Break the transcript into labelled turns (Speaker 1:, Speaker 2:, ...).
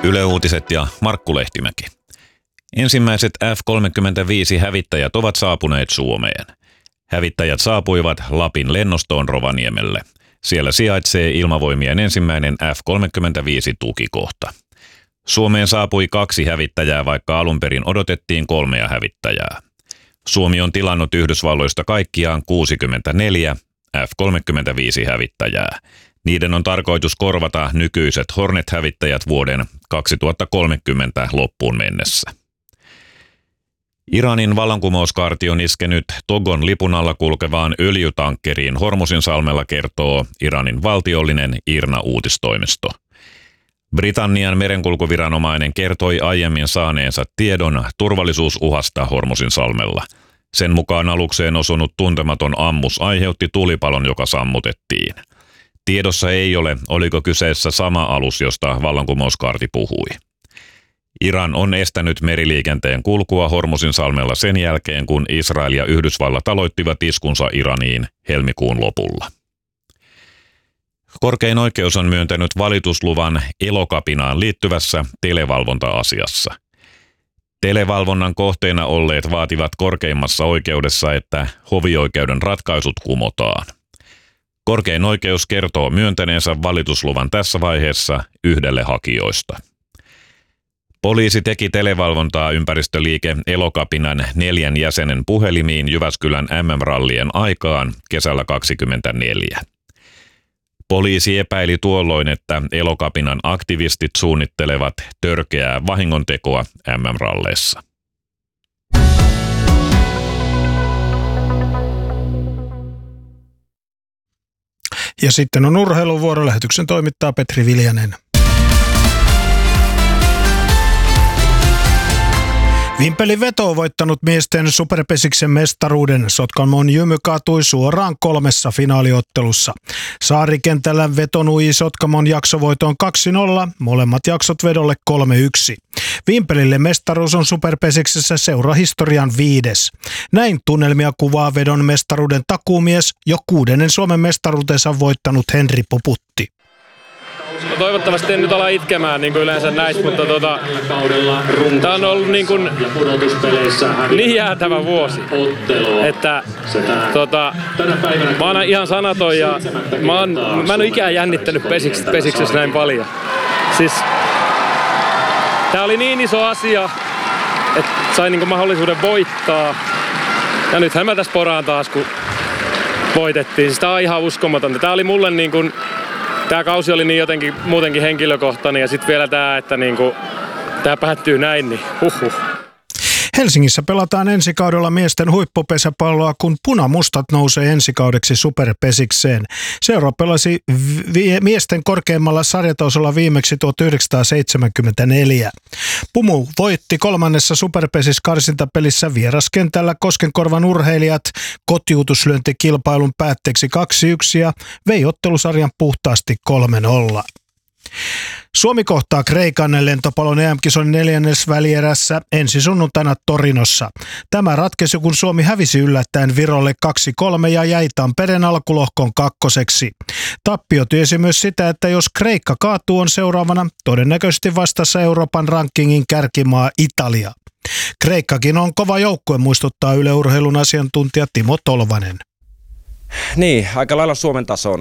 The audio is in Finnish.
Speaker 1: Yle Uutiset ja Markku Lehtimäki. Ensimmäiset F-35-hävittäjät ovat saapuneet Suomeen. Hävittäjät saapuivat Lapin lennostoon Rovaniemelle. Siellä sijaitsee Ilmavoimien ensimmäinen F-35-tukikohta. Suomeen saapui 2 hävittäjää, vaikka alun perin odotettiin 3 hävittäjää. Suomi on tilannut Yhdysvalloista kaikkiaan 64 F-35-hävittäjää. Niiden on tarkoitus korvata nykyiset Hornet-hävittäjät vuoden 2030 loppuun mennessä. Iranin vallankumouskaarti on iskenyt Togon lipun alla kulkevaan öljytankkeriin Hormuzinsalmella, kertoo Iranin valtiollinen IRNA-uutistoimisto. Britannian merenkulkuviranomainen kertoi aiemmin saaneensa tiedon turvallisuusuhasta Hormuzinsalmella. Sen mukaan alukseen osunut tuntematon ammus aiheutti tulipalon, joka sammutettiin. Tiedossa ei ole, oliko kyseessä sama alus, josta vallankumouskaarti puhui. Iran on estänyt meriliikenteen kulkua Hormuzinsalmella sen jälkeen, kun Israel ja Yhdysvallat aloittivat iskunsa Iraniin helmikuun lopulla. Korkein oikeus on myöntänyt valitusluvan Elokapinaan liittyvässä televalvonta-asiassa. Televalvonnan kohteena olleet vaativat korkeimmassa oikeudessa, että hovioikeuden ratkaisut kumotaan. Korkein oikeus kertoo myöntäneensä valitusluvan tässä vaiheessa yhdelle hakijoista. Poliisi teki televalvontaa ympäristöliike Elokapinan 4 jäsenen puhelimiin Jyväskylän MM-rallien aikaan kesällä 2024. Poliisi epäili tuolloin, että Elokapinan aktivistit suunnittelevat törkeää vahingontekoa MM-ralleissa.
Speaker 2: Ja sitten on urheiluvuoro. Lähetyksen toimittaa Petri Viljanen. Vimpelin veto on voittanut miesten superpesiksen mestaruuden. Sotkamon Jymy kaatui suoraan 3 finaaliottelussa. Saarikentällä veto nui Sotkamon jaksovoitoon 2-0, molemmat jaksot vedolle 3-1. Vimpelille mestaruus on superpesiksessä seurahistorian 5. Näin tunnelmia kuvaa vedon mestaruuden takuumies, jo 6. Suomen mestaruutensa voittanut Henri Poputti.
Speaker 3: No toivottavasti en nyt ala itkemään niin kuin yleensä näissä, mutta tämä on ollut niin jäätävä vuosi, että mä oon ihan sanaton ja mä en ole ikään jännittänyt pesiksessä näin paljon. Siis tää oli niin iso asia, että sain niin kuin mahdollisuuden voittaa. Ja nythän mä tässä poraan taas, kun voitettiin. Siis tää on ihan uskomatonta. Tää oli mulle niin kuin tää kausi oli niin jotenkin muutenkin henkilökohtainen ja sitten vielä tää, että niinku, tää päättyy näin, niin huhhuh.
Speaker 2: Helsingissä pelataan ensi kaudella miesten huippupesäpalloa, kun punamustat nousee ensi kaudeksi superpesikseen. Seura pelasi miesten korkeimmalla sarjatasolla viimeksi 1974. Pumu voitti 3. superpesis-karsintapelissä vieraskentällä Koskenkorvan urheilijat kotiutuslyöntikilpailun päätteeksi 2-1 ja vei ottelusarjan puhtaasti 3-0. Suomi kohtaa Kreikan lentopallon EM-kisojen 4. välierässä ensi sunnuntaina Torinossa. Tämä ratkesi, kun Suomi hävisi yllättäen Virolle 2-3 ja jäi Tampereen alkulohkon 2. Tappio tiesi myös sitä, että jos Kreikka kaatuu, on seuraavana todennäköisesti vastassa Euroopan rankingin kärkimaa Italia. Kreikkakin on kova joukkue, muistuttaa Yle Urheilun asiantuntija Timo Tolvanen.
Speaker 4: Niin, aika lailla Suomen tasoon.